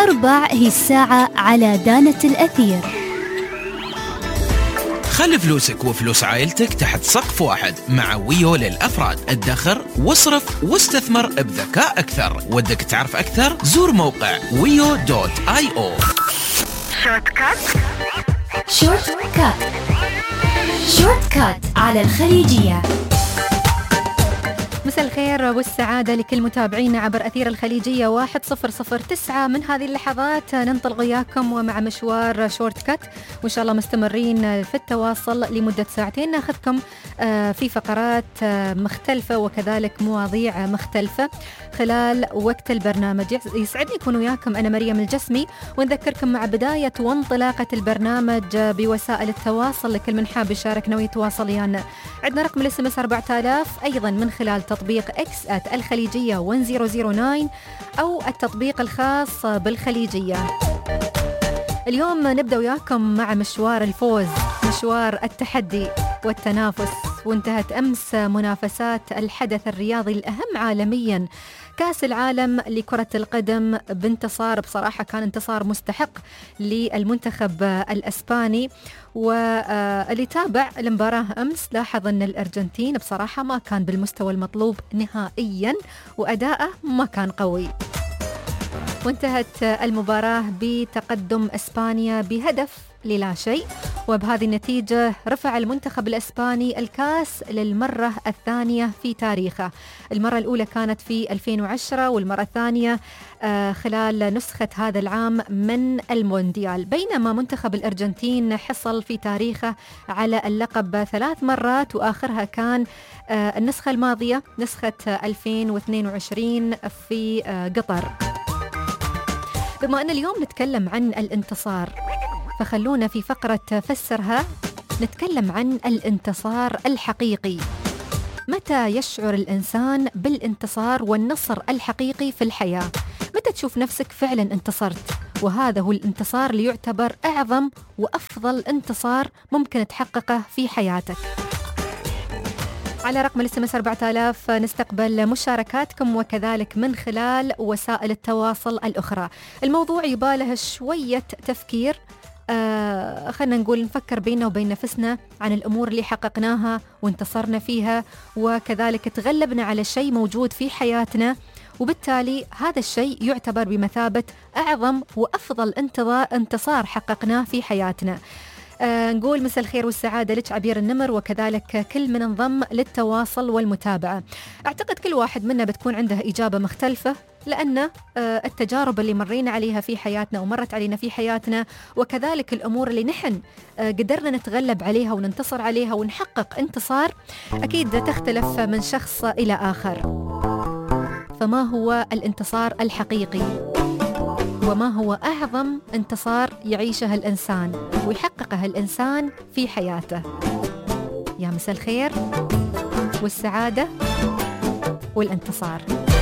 4 هي الساعة على دانة الأثير. خلي فلوسك وفلوس عائلتك تحت سقف واحد مع ويو للأفراد. ادخر واصرف واستثمر بذكاء أكثر. ودك تعرف أكثر؟ زور موقع wiyo.io. شورت كات على الخليجية. مساء الخير والسعادة لكل متابعينا عبر أثير الخليجية 1009. من هذه اللحظات ننطلق وياكم ومع مشوار شورت كات، وإن شاء الله مستمرين في التواصل لمدة ساعتين ناخذكم في فقرات مختلفة وكذلك مواضيع مختلفة خلال وقت البرنامج. يسعدني يكون وياكم أنا مريم الجسمي، ونذكركم مع بداية وانطلاقة البرنامج بوسائل التواصل لكل من حاب يشاركنا ويتواصل ويانا. عندنا رقم الاس 4000، أيضا من خلال تطبيق اكس @الخليجية 1009 أو التطبيق الخاص بالخليجية. اليوم نبدأ وياكم مع مشوار الفوز، مشوار التحدي والتنافس. وانتهت أمس منافسات الحدث الرياضي الأهم عالمياً، كأس العالم لكرة القدم، بانتصار بصراحة كان انتصار مستحق للمنتخب الأسباني. واللي تابع المباراة أمس لاحظ أن الأرجنتين بصراحة ما كان بالمستوى المطلوب نهائياً، وأداءه ما كان قوي. وانتهت المباراة بتقدم إسبانيا بهدف للا شيء، وبهذه النتيجة رفع المنتخب الإسباني الكاس للمرة الثانية في تاريخه. المرة الأولى كانت في 2010، والمرة الثانية خلال نسخة هذا العام من المونديال. بينما منتخب الأرجنتين حصل في تاريخه على اللقب 3 مرات، وآخرها كان النسخة الماضية نسخة 2022 في قطر. بما أن اليوم نتكلم عن الانتصار، فخلونا في فقرة فسرها نتكلم عن الانتصار الحقيقي. متى يشعر الإنسان بالانتصار والنصر الحقيقي في الحياة؟ متى تشوف نفسك فعلا انتصرت؟ وهذا هو الانتصار اللي يعتبر أعظم وأفضل انتصار ممكن تحققه في حياتك. على رقم الاس 4000 نستقبل مشاركاتكم، وكذلك من خلال وسائل التواصل الأخرى. الموضوع يباله شوية تفكير، خلنا نقول نفكر بيننا وبين نفسنا عن الأمور اللي حققناها وانتصرنا فيها، وكذلك تغلبنا على شيء موجود في حياتنا، وبالتالي هذا الشيء يعتبر بمثابة أعظم وأفضل انتصار حققناه في حياتنا. نقول مساء الخير والسعادة لك عبير النمر، وكذلك كل من انضم للتواصل والمتابعة. أعتقد كل واحد منا بتكون عنده إجابة مختلفة، لأن التجارب اللي مرينا عليها في حياتنا ومرت علينا في حياتنا، وكذلك الأمور اللي نحن قدرنا نتغلب عليها وننتصر عليها ونحقق انتصار، أكيد تختلف من شخص إلى آخر. فما هو الانتصار الحقيقي؟ وما هو أعظم انتصار يعيشه الإنسان ويحققه الإنسان في حياته؟ يا مساء الخير والسعادة والانتصار.